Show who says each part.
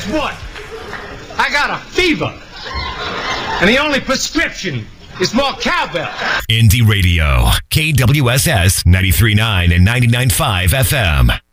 Speaker 1: guess what? I got a fever. And the only prescription is more cowbell.
Speaker 2: Indie Radio, KWSS 93.9 and 99.5 FM.